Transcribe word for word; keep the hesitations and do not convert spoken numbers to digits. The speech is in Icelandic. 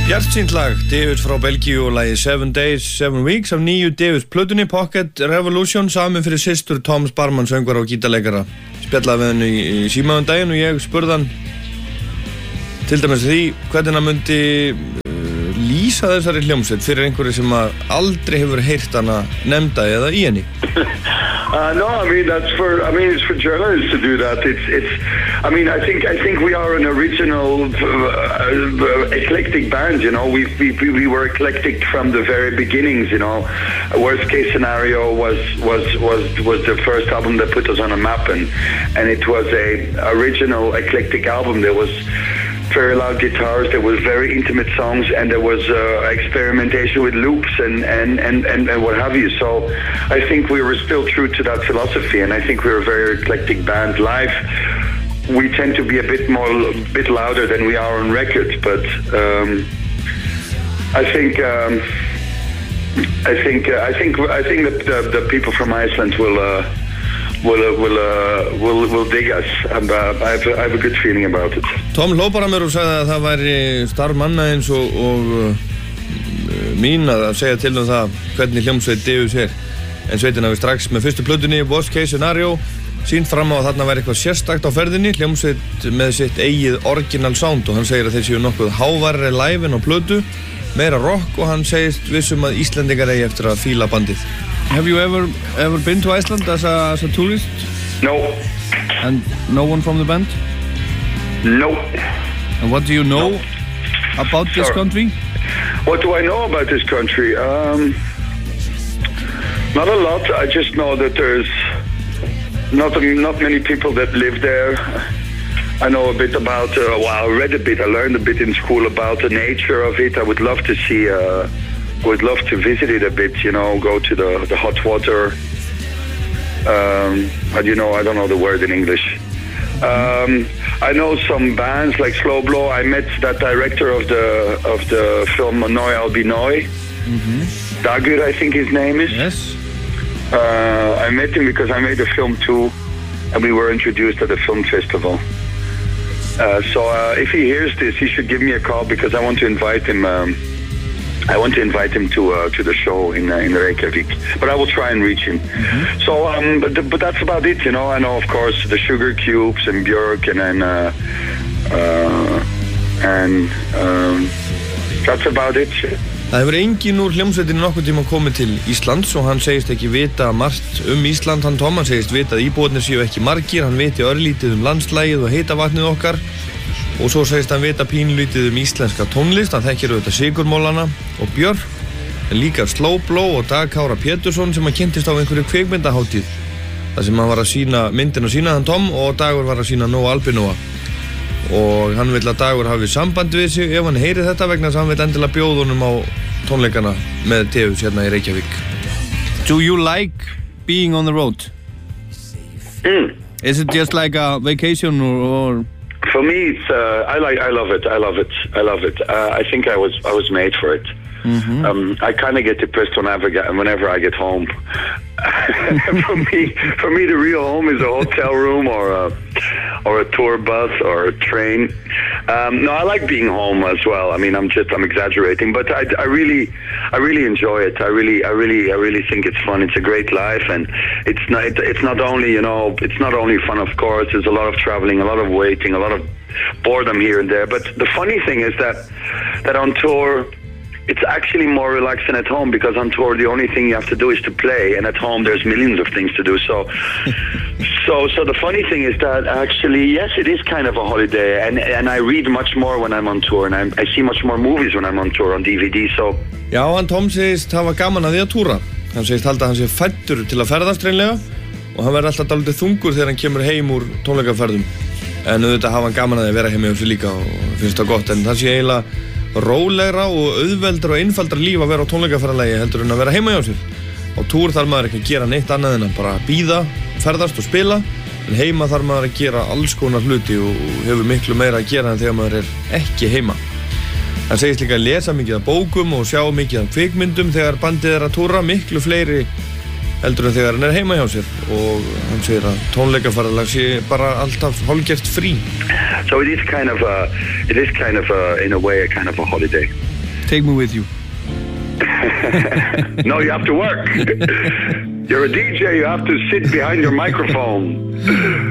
Bjartsýnt lag, David frá Belgíu og lagið Seven Days, Seven Weeks af nýju David plötunni Pocket Revolution saman fyrir systur Thomas Barman, söngvara og gítarleikara. Spjallaði við henni í, í síma um daginn og ég spurði hann til dæmis því hvernig hann myndi uh, lýsa þessari hljómsveit fyrir einhverju sem aldrei hefur heyrt hana nefnda eða í henni. Uh, no, I mean that's for. I mean it's for journalists to do that. It's. It's. I mean I think. I think we are an original, uh, uh, eclectic band. You know, we we we were eclectic from the very beginnings. You know, Worst Case Scenario was was was was the first album that put us on a map, and and it was a original eclectic album. There was very loud guitars, there was very intimate songs, and there was uh, experimentation with loops and, and, and, and, and what have you. So I think we were still true to that philosophy, and I think we were a very eclectic band. Live, we tend to be a bit more, a bit louder than we are on records, but um, I think um, I think uh, I think I think that the, the people from Iceland will uh, will uh, will uh, will will dig us, and uh, I have I have a good feeling about it. Tom hló bara mér og sagði að það væri starf manna eins og, og uh, mín að segja til um það hvernig hljómsveit David er. En sveitin hafi strax með fyrstu plötunni Worst Case Scenario sýnt fram á að þarna væri eitthvað sérstakt á ferðinni, hljómsveit með sitt eigið original sound, og hann segir að þeir séu nokkuð háværri live en á plötu, meira rock, og hann segist vissum að Íslendingar eigi eftir að fíla bandið. Have you ever ever been to Iceland as a as a tourist? No. And no one from the band? No. And what do you know no. about this Sorry. country? What do I know about this country? Um, not a lot. I just know that there's not not many people that live there. I know a bit about. Uh, well, I read a bit. I learned a bit in school about the nature of it. I would love to see. Uh, would love to visit it a bit. You know, go to the the hot water. Um, and you know, I don't know the word in English. Um, I know some bands like Slow Blow. I met that director of the of the film Noi Albinoi. Mm-hmm. Dagur, I think his name is. Yes. Uh, I met him because I made a film too, and we were introduced at the film festival. Uh, so uh, if he hears this, he should give me a call because I want to invite him. Um, I want to invite him to uh, to the show in uh, in Reykjavik, but I will try and reach him. Mm-hmm. So, um, but but that's about it, you know. I know, of course, the Sugar Cubes and Björk, and then uh, uh, and um, that's about it. Það hefur enginn úr hljómsveitinu nokkuð tíma komið til Íslands og hann segist ekki vita margt um Ísland. Hann Tom, hann segist vita að íbúarnir séu ekki margir, hann viti örlítið um landslægið og heita vatnið okkar. Og svo segist hann vita pínlítið um íslenska tónlist, hann þekkir auðvitað Sigurmólana og Björk, en líka Slow Blow og Dag Kára Pétursson sem hann kynntist á einhverju kvikmyndahátíð. Það sem hann var að sína myndina sína, hann Tom, og Dagur var að sína Nóa Albinóa. Og hann vill að Dagur hafi samband við sig ef hann heyri þetta vegna þess að hann vill endilega bjóða honum á tónleikana með Teus hérna í Reykjavík. Do you like being on the road? Mm. Is it just like a vacation or... or... For me, it's uh, I like I love it. I love it. I love it. Uh, I think I was I was made for it. Mm-hmm. Um, I kind of get depressed whenever whenever I get home. for me, for me, the real home is a hotel room or a or a tour bus or a train. Um, no, I like being home as well. I mean, I'm just I'm exaggerating, but I, I really I really enjoy it. I really I really I really think it's fun. It's a great life, and it's not it's not only you know it's not only fun. Of course, there's a lot of traveling, a lot of waiting, a lot of boredom here and there. But the funny thing is that that on tour, it's actually more relaxing at home because on tour the only thing you have to do is to play, and at home there's millions of things to do. So, so, so the funny thing is that actually, yes, it is kind of a holiday, and and I read much more when I'm on tour, and I'm, I see much more movies when I'm on tour on D V D. So. Já, hann Tom segist hafa gaman að því að túra. Hann segist halda að hann sé fæddur til að ferðast reynlega, og hann verður alltaf dálítið þungur þegar hann kemur heim úr tónleikaferðum. En auðvitað hafa hann gaman að því að vera heim hjá sér líka og finnst það gott, en það sé eiginlega rólegra og auðveldra og einfaldra líf að vera á tónleikaferðalagi heldur en að vera heima hjá sér. Á túr þarf maður ekki að gera neitt annað en að bara bíða, ferðast og spila, en heima þarf maður að gera alls konar hluti og hefur miklu meira að gera en þegar maður er ekki heima. Hann segist líka að lesa mikið af bókum og sjá mikið af kvikmyndum þegar bandið er að túra, miklu fleiri heldur en þegar hann er heima hjá sér, og hann segir að tónleikaferðalag sé bara alltaf hálfgert frí. So it is kind of a, it is kind of a, in a way, a kind of a holiday. take me with you. No, you have to work. You're a D J, you have to sit behind your microphone.